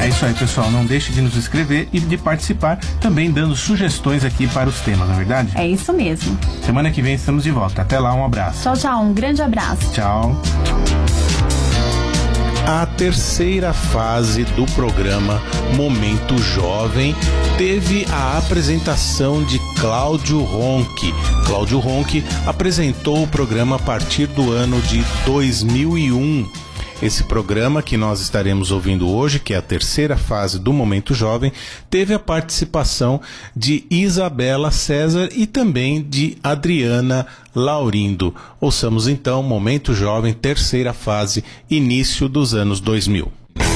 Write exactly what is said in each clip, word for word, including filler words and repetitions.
É isso aí, pessoal. Não deixe de nos escrever e de participar, também dando sugestões aqui para os temas, não é verdade? É isso mesmo. Semana que vem estamos de volta. Até lá, um abraço. Tchau, tchau. Um grande abraço. Tchau. A terceira fase do programa Momento Jovem teve a apresentação de Cláudio Ronchi. Cláudio Ronchi apresentou o programa a partir do ano de dois mil e um. Esse programa que nós estaremos ouvindo hoje, que é a terceira fase do Momento Jovem, teve a participação de Isabela César e também de Adriana Laurindo. Ouçamos então Momento Jovem, terceira fase, início dos anos dois mil.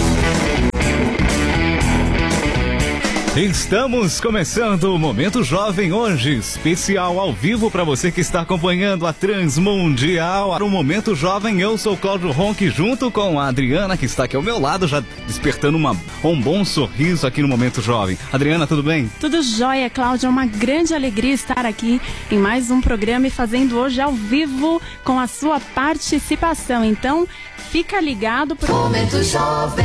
Estamos começando o Momento Jovem hoje, especial ao vivo para você que está acompanhando a Transmundial. Para o Momento Jovem, eu sou o Cláudio Ronchi, junto com a Adriana, que está aqui ao meu lado, já despertando uma, um bom sorriso aqui no Momento Jovem. Adriana, tudo bem? Tudo jóia, Cláudio. É uma grande alegria estar aqui em mais um programa e fazendo hoje ao vivo com a sua participação. Então, fica ligado para o Momento Jovem.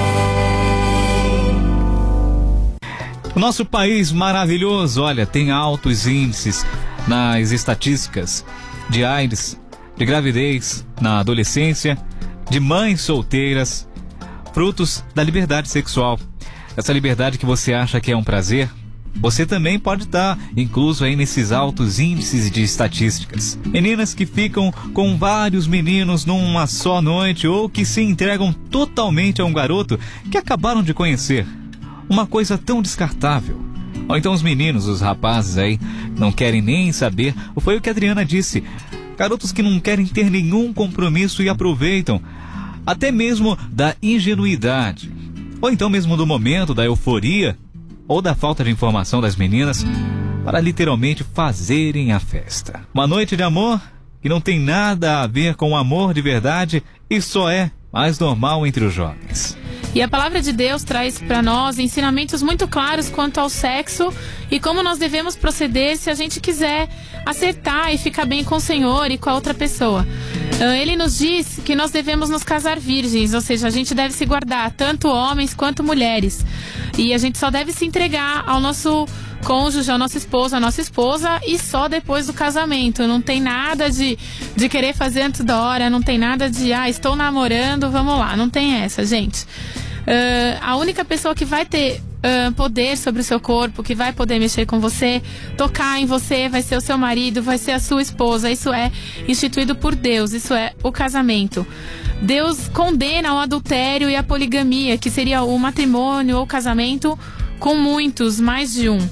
O nosso país maravilhoso, olha, tem altos índices nas estatísticas de AIDS, de gravidez na adolescência, de mães solteiras, frutos da liberdade sexual. Essa liberdade que você acha que é um prazer, você também pode estar incluso aí nesses altos índices de estatísticas. Meninas que ficam com vários meninos numa só noite ou que se entregam totalmente a um garoto que acabaram de conhecer. Uma coisa tão descartável. Ou então os meninos, os rapazes aí, não querem nem saber. Foi o que a Adriana disse. Garotos que não querem ter nenhum compromisso e aproveitam até mesmo da ingenuidade. Ou então mesmo do momento, da euforia, ou da falta de informação das meninas, para literalmente fazerem a festa. Uma noite de amor que não tem nada a ver com o amor de verdade e só é mais normal entre os jovens. E a palavra de Deus traz para nós ensinamentos muito claros quanto ao sexo e como nós devemos proceder se a gente quiser acertar e ficar bem com o Senhor e com a outra pessoa. Ele nos diz que nós devemos nos casar virgens, ou seja, a gente deve se guardar, tanto homens quanto mulheres. E a gente só deve se entregar ao nosso cônjuge, ao nosso esposo, à nossa esposa, e só depois do casamento. Não tem nada de, de querer fazer antes da hora, não tem nada de, ah, estou namorando, vamos lá. Não tem essa, gente. Uh, a única pessoa que vai ter uh, poder sobre o seu corpo, que vai poder mexer com você, tocar em você, vai ser o seu marido, vai ser a sua esposa. Isso é instituído por Deus, isso é o casamento. Deus condena o adultério e a poligamia, que seria o matrimônio ou o casamento com muitos, mais de um.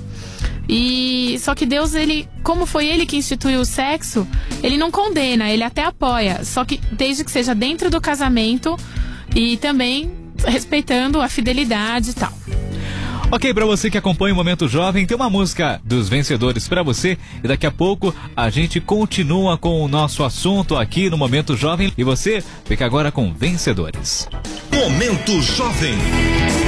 E só que Deus, ele, como foi ele que instituiu o sexo, ele não condena, ele até apoia, só que desde que seja dentro do casamento e também respeitando a fidelidade e tal. Ok, pra você que acompanha o Momento Jovem, tem uma música dos vencedores pra você e daqui a pouco a gente continua com o nosso assunto aqui no Momento Jovem e você fica agora com Vencedores. Momento Jovem.